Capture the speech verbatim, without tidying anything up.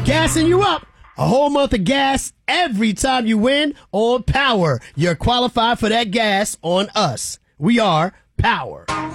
Gassing you up. A whole month of gas every time you win on Power. You're qualified for that gas on us. We are Power.